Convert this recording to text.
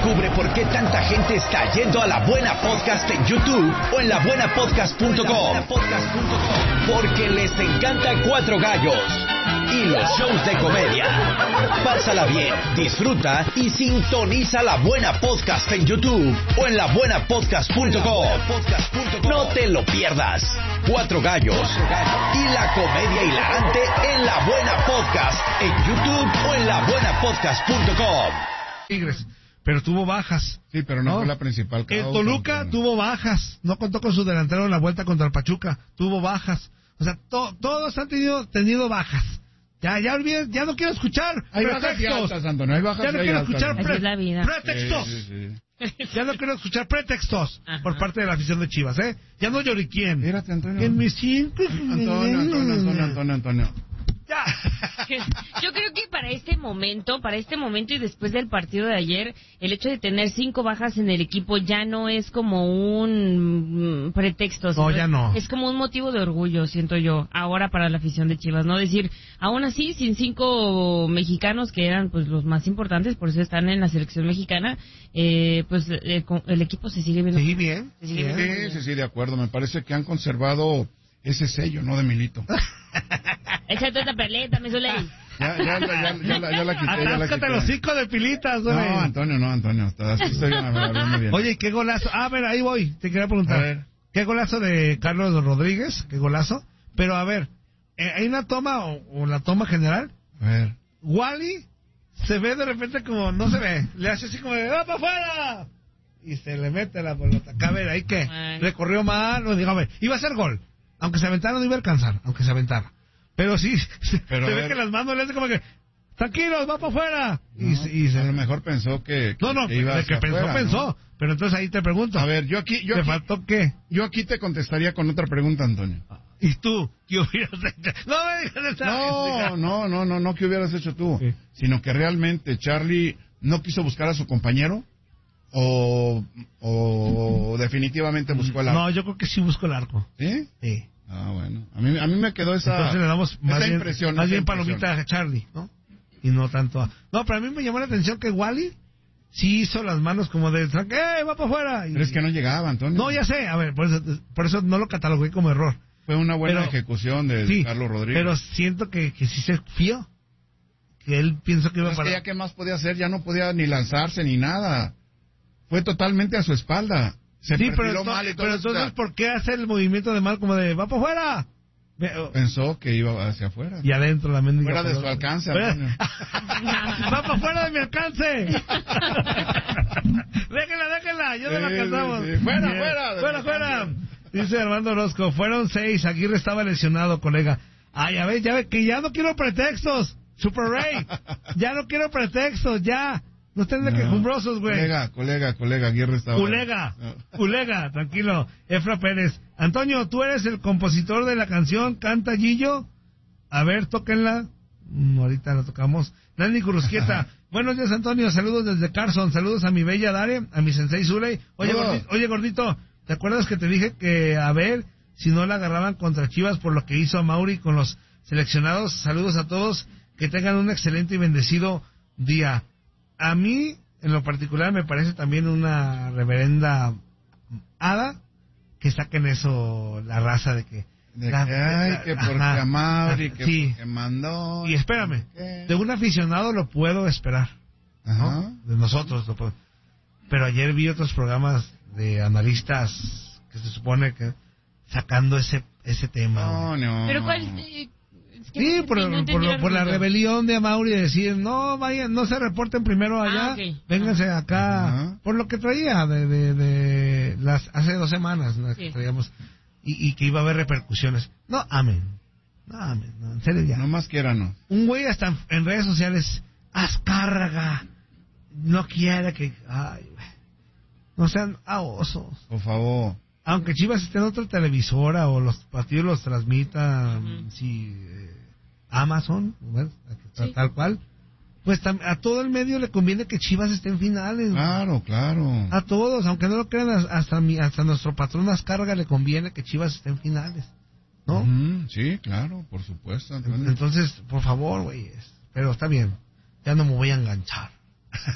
Descubre por qué tanta gente está yendo a La Buena Podcast en YouTube o en labuenapodcast.com. Porque les encanta Cuatro Gallos y los shows de comedia. Pásala bien, disfruta y sintoniza La Buena Podcast en YouTube o en labuenapodcast.com. No te lo pierdas. Cuatro Gallos y la comedia hilarante en La Buena Podcast en YouTube o en labuenapodcast.com. Tigres, pero tuvo bajas. Sí, pero no fue la principal causa. El Toluca tuvo bajas. No contó con su delantero en la vuelta contra el Pachuca. Tuvo bajas. O sea, todos han tenido bajas. Ya olviden, ya no quiero escuchar hay bajas y altas, Antonio, hay bajas. Ya no quiero escuchar pretextos. Sí. Ya no quiero escuchar pretextos por parte de la afición de Chivas, ¿eh? Ya no lloriquien. Espérate, Antonio. En mis 5... Antonio. Ya. Yo creo que para este momento y después del partido de ayer, el hecho de tener 5 bajas en el equipo ya no es como un pretexto. No, ya no. Es como un motivo de orgullo, siento yo, ahora para la afición de Chivas, ¿no? Decir, aún así, sin 5 mexicanos que eran pues los más importantes, por eso están en la selección mexicana, pues el equipo se sigue viendo. Sí, bien. Sí, de acuerdo. Me parece que han conservado ese sello, ¿no? De Milito. Échate otra peleta, mi Zuley. Ya la quité. Atáscate los 5 de pilitas, güey. No, Antonio. Así estoy hablando bien. Oye, ¿qué golazo? A ver, ahí voy. Te quería preguntar. A ver. ¿Qué golazo de Carlos Rodríguez? ¿Qué golazo? Pero a ver, ¿hay una toma o la toma general? A ver. Wally se ve de repente como, no se ve. Le hace así como de, ¡va para afuera! Y se le mete la pelota. A ver, ¿ahí qué? Recorrió mal. No, digo, a ver, iba a ser gol. Aunque se aventara, no iba a alcanzar. Aunque se aventara. Pero sí, se ve que las manos le hacen como que, tranquilos, va para afuera. No, y a lo mejor pensó que iba de que pensó. ¿No? Pero entonces ahí te pregunto. A ver, yo ¿te faltó qué? Yo aquí te contestaría con otra pregunta, Antonio. ¿Y tú? ¿Qué hubieras hecho? No, ¿qué hubieras hecho tú? Sí. Sino que realmente Charlie no quiso buscar a su compañero o definitivamente buscó el arco. No, yo creo que sí buscó el arco. ¿Sí? Sí. Ah, bueno. A mí me quedó esa. Entonces le damos impresión. Más bien palomita a Charlie, ¿no? Y no tanto a... No, pero a mí me llamó la atención que Wally sí hizo las manos como de... va para afuera! Pero es que no llegaba, Antonio. No, ya sé. A ver, por eso no lo catalogué como error. Fue una buena ejecución de Carlos Rodríguez. Pero siento que sí se fió. Que él pensó que iba para... Es que ya qué más podía hacer, ya no podía ni lanzarse ni nada. Fue totalmente a su espalda. Pero entonces, ¿por qué hacer el movimiento de mal como de va para afuera? Pensó que iba hacia afuera. Y adentro la mendiga. Fuera de su alcance, Antonio. ¡Va para afuera de mi alcance! Déjenla, ya no la alcanzamos. Sí. Fuera. Dice Armando Orozco, fueron 6, Aguirre estaba lesionado, colega. Ay, a ver, ya ve que ya no quiero pretextos, Super Ray. Ya no quiero pretextos, ya. No estén de quejumbrosos, güey. Colega, Aguirre estaba... Colega, tranquilo. Efra Pérez. Antonio, ¿tú eres el compositor de la canción Canta Gillo? A ver, tóquenla. Ahorita la tocamos. Nani Curusquieta. Buenos días, Antonio. Saludos desde Carson. Saludos a mi bella Dare, a mi sensei Zuley. Oye, gordito, ¿te acuerdas que te dije que a ver si no la agarraban contra Chivas por lo que hizo a Mauri con los seleccionados? Saludos a todos. Que tengan un excelente y bendecido día. A mí, en lo particular, me parece también una reverenda hada que saquen eso, la raza de que... que porque a Mauri, que sí. porque mandó... Y espérame, de un aficionado lo puedo esperar, ¿no? De nosotros lo puedo. Pero ayer vi otros programas de analistas que se supone que sacando ese tema. No. ¿Pero cuál...? Sí, por la rebelión de Amauri de decir, no vayan, no se reporten primero allá, vénganse acá, por lo que traía de las hace 2 semanas, ¿no? Que traíamos, y que iba a haber repercusiones. No, amén, en serio ya. No más quiéranos. Un güey hasta en redes sociales, Azcárraga, no quiere que, no sean osos. Por favor. Aunque Chivas esté en otra televisora o los partidos los transmita, Amazon, bueno, tal cual, pues a todo el medio le conviene que Chivas esté en finales. Claro. A todos, aunque no lo crean, hasta nuestro patrón Azcárraga le conviene que Chivas esté en finales, ¿no? Sí, claro, por supuesto. Antonio. Entonces, por favor, güey, pero está bien, ya no me voy a enganchar.